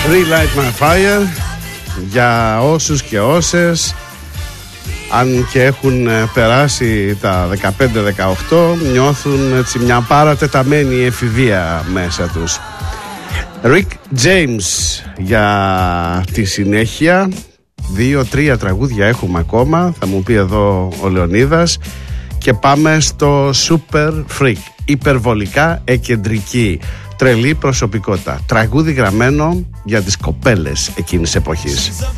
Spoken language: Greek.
Relight My Fire για όσους και όσες, αν και έχουν περάσει τα 15-18, νιώθουν έτσι μια παρατεταμένη εφηβεία μέσα τους. Rick James για τη συνέχεια. 2-3 τραγούδια έχουμε ακόμα, θα μου πει εδώ ο Λεωνίδας, και πάμε στο Super Freak. Υπερβολικά εκεντρική, τρελή προσωπικότητα. Τραγούδι γραμμένο για τις κοπέλες εκείνης εποχής.